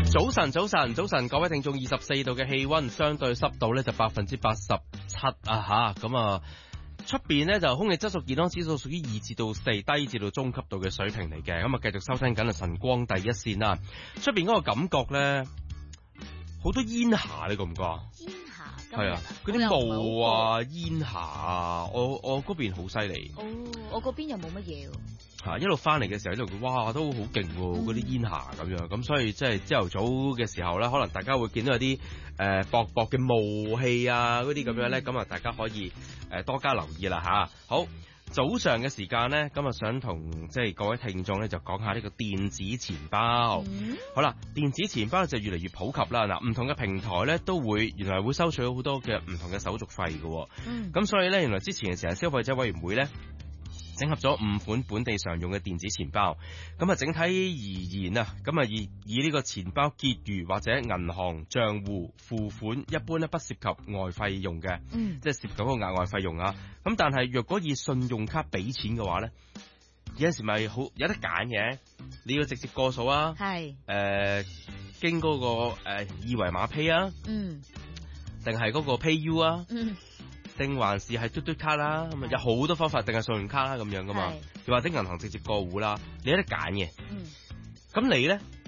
早晨，各位聽眾，24度嘅氣溫，相對濕度咧就87%啊吓，咁啊出邊咧就空氣質素健康指數屬於2至到4，低至到中級度嘅水平嚟嘅，咁啊繼續收聽緊啊晨光第一線啦。出邊嗰個感覺咧，好多煙霞，你覺唔覺啊？ 煙霞係啊，嗰啲霧啊、煙霞啊，我嗰邊好犀利。 哦，我嗰邊又冇乜嘢喎。 一路翻嚟嘅時候，一路哇都好勁喎，嗰啲煙霞咁樣，咁所以即係朝頭早嘅時候咧，可能大家會見到有啲薄薄嘅霧氣啊，嗰啲咁樣咧，咁啊大家可以多加留意啦吓。好，早上嘅時間咧，咁啊想同即係各位聽眾咧就講下呢個電子錢包。好啦，電子錢包就越嚟越普及啦。嗱，唔同嘅平台咧都會原來會收取好多嘅唔同嘅手續費嘅。咁所以咧，原來之前嘅時候消費者委員會咧，整合咗5款本地常用嘅電子錢包，咁啊整體而言啊，咁啊以呢個錢包結餘或者銀行賬戶付款，一般咧不涉及外費用嘅，即係涉及嗰個額外費用啊。咁但係若果以信用卡俾錢嘅話咧，有陣時咪好有得揀嘅，你要直接過數啊，係經嗰個二維碼 Pay 啊，定係嗰個 PayU 啊。定還是係嘟嘟卡啦，咁啊有好多方法，定係信用卡啦咁樣噶嘛，又或者銀行直接過戶啦，你有得揀嘅。咁你咧